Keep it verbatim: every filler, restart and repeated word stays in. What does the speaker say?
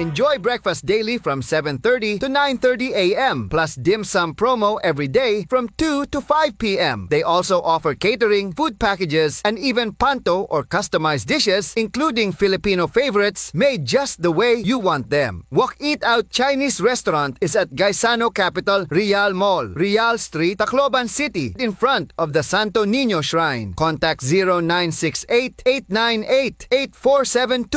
Enjoy breakfast daily from seven thirty to nine thirty a m plus dim sum promo every day from two to five p m They also offer catering, food packages, and even panto or customized dishes, including Filipino favorites made just the way you want them. Wok Eat Out Chinese Restaurant is at Gaisano Capital Real Mall, Real Street, Tacloban City, in front of the Santo Niño Shrine. Contact zero nine six eight, eight nine eight, eight four seven two.